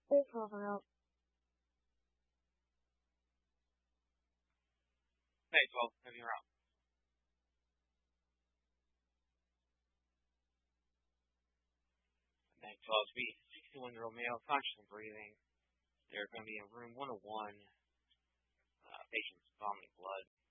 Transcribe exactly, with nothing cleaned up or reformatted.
Hey, twelve-year-old. Hey, twelve, have you around? Hey, twelve, to be sixty-one-year-old male, conscious and breathing. They're going to be in room one oh one, uh, patient's vomiting blood.